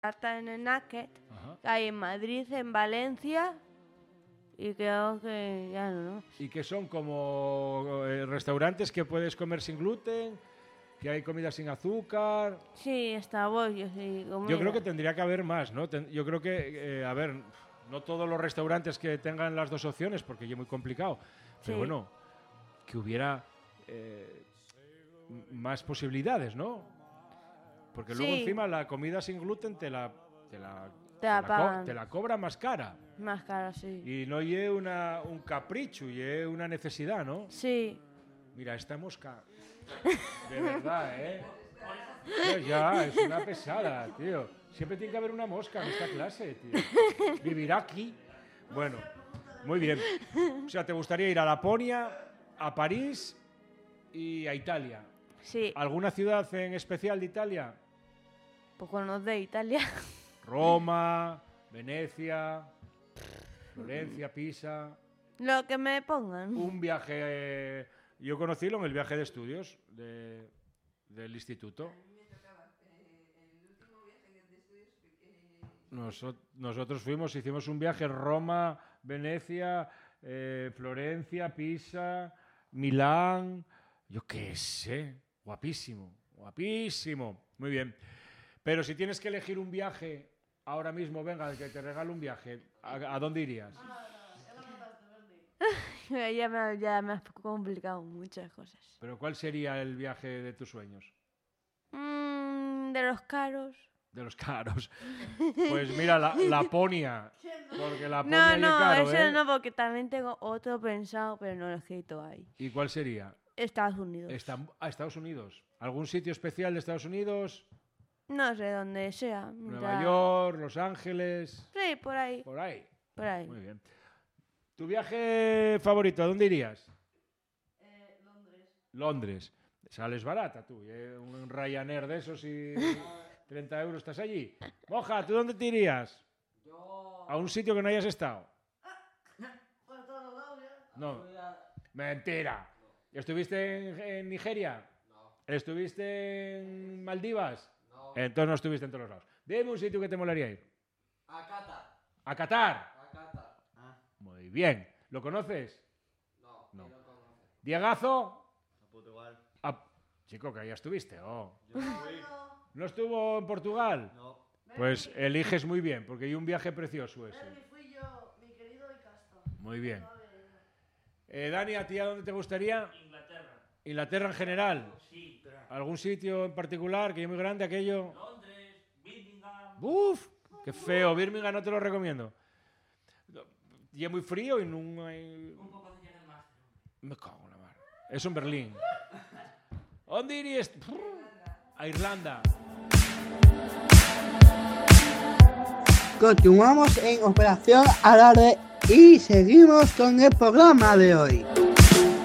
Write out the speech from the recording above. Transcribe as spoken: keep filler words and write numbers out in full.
hasta en el Naked, que hay en Madrid, en Valencia, y creo que ya no, ¿no? Y que son como eh, restaurantes que puedes comer sin gluten, que hay comida sin azúcar. Sí, está bollo, sí. Comida. Yo creo que tendría que haber más, ¿no? Ten, yo creo que, eh, a ver, no todos los restaurantes que tengan las dos opciones, porque ya es muy complicado, pero sí. bueno, que hubiera eh, más posibilidades, ¿no? Porque luego sí. encima la comida sin gluten te la, te la, te la, te la, pagan. co te la cobra más cara. Más cara, sí. Y no es una, un capricho, y es una necesidad, ¿no? Sí. Mira, esta mosca, de verdad, ¿eh? Tío, ya, es una pesada, tío. Siempre tiene que haber una mosca en esta clase, tío. Vivirá aquí. Bueno, muy bien. O sea, ¿te gustaría ir a Laponia, a París y a Italia? Sí. ¿Alguna ciudad en especial de Italia? Pues con de Italia. Roma, Venecia, Florencia, Pisa. Lo que me pongan. Un viaje... Eh, yo conocílo en el viaje de estudios de, del instituto. Nosot nosotros fuimos, hicimos un viaje Roma, Venecia, eh, Florencia, Pisa, Milán, yo qué sé, guapísimo, guapísimo, muy bien. Pero si tienes que elegir un viaje ahora mismo, venga, que te regalo un viaje, ¿a, a dónde irías? ya, me, ya me has complicado muchas cosas. ¿Pero cuál sería el viaje de tus sueños? Mm, de los caros. De los caros. Pues mira, la, Laponia. Porque Laponia no, no, es caro, eso ¿eh? no, porque también tengo otro pensado, pero no lo he escrito ahí. ¿Y cuál sería? Estados Unidos. Estam ah, Estados Unidos. ¿Algún sitio especial de Estados Unidos? No sé, donde sea. Nueva da... York, Los Ángeles. Sí, por ahí. Por ahí. Por ahí. Muy bien. ¿Tu viaje favorito? ¿A dónde irías? Eh, Londres. Londres. Sales barata tú. ¿eh? Un Ryanair de esos y treinta euros estás allí. Moja, ¿tú dónde te irías? Yo... ¿A un sitio que no hayas estado? Por todos lados, ya. No. Mentira. No. ¿Estuviste en, en Nigeria? No. ¿Estuviste en Maldivas? No. Entonces no estuviste en todos los lados. Dime un sitio que te molaría ir. A Qatar. ¿A Qatar? A Qatar. Ah. Muy bien. ¿Lo conoces? No, no. Lo conoce. ¿Diegazo? A Portugal. A... Chico, que ya estuviste. Oh. Yo fui. ¿No estuvo en Portugal? No. Pues eliges muy bien, porque hay un viaje precioso ese. Fui yo, mi querido Icastro. Muy bien. Eh, Dani, ¿a ti a dónde te gustaría? Inglaterra. ¿Inglaterra en general? Sí. ¿Algún sitio en particular que es muy grande aquello? Londres, Birmingham. ¡Uf! ¡Qué feo! Birmingham no te lo recomiendo. Y es muy frío y no hay... Un poco de el máster. Me cago en la mar. Eso en Berlín. ¿Dónde irías? A Irlanda. Continuamos en Operación Alarde y seguimos con el programa de hoy.